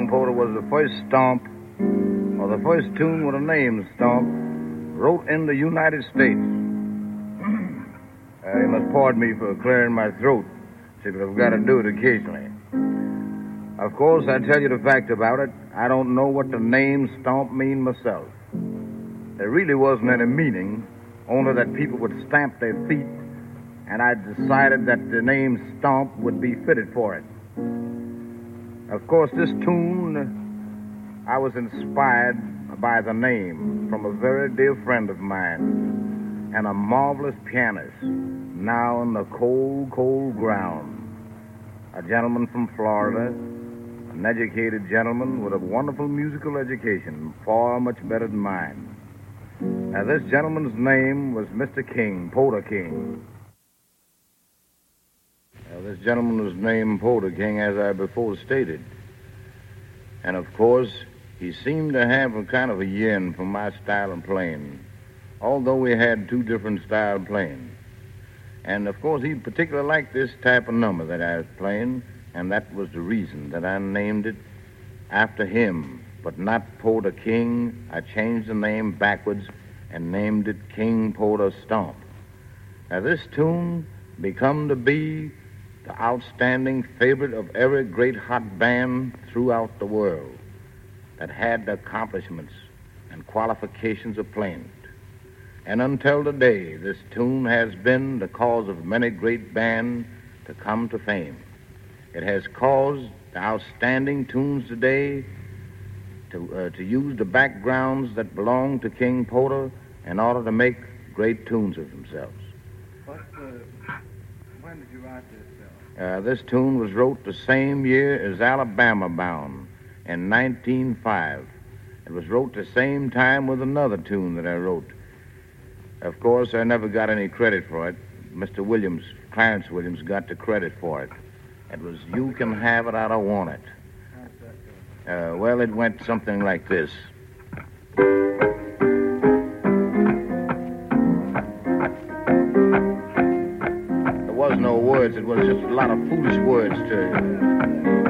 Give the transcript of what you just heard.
King Porter was the first stomp, or the first tune with a name stomp, wrote in the United States. You must pardon me for clearing my throat, see, but I've got to do it occasionally. Of course, I tell you the fact about it, I don't know what the name stomp mean myself. There really wasn't any meaning, only that people would stamp their feet, and I decided that the name stomp would be fitted for it. Of course, this tune, I was inspired by the name from a very dear friend of mine and a marvelous pianist now in the cold, cold ground. A gentleman from Florida, an educated gentleman with a wonderful musical education, far much better than mine. Now, this gentleman's name was Mr. King, Porter King. This gentleman was named Porter King, as I before stated. And, of course, he seemed to have a kind of a yen for my style of playing, although we had two different styles of playing. And, of course, he particularly liked this type of number that I was playing, and that was the reason that I named it after him, but not Porter King. I changed the name backwards and named it King Porter Stomp. Now, this tune become to be the outstanding favorite of every great hot band throughout the world that had the accomplishments and qualifications of playing it. And until today, this tune has been the cause of many great bands to come to fame. It has caused the outstanding tunes today to use the backgrounds that belong to King Porter in order to make great tunes of themselves. When did you write this? This tune was wrote the same year as Alabama Bound in 1905. It was wrote the same time with another tune that I wrote. Of course, I never got any credit for it. Mr. Williams, Clarence Williams, got the credit for it. It was You Can Have It, I Don't Want It. How's that go? Well, it went something like this. There was no words. It was just a lot of foolish words to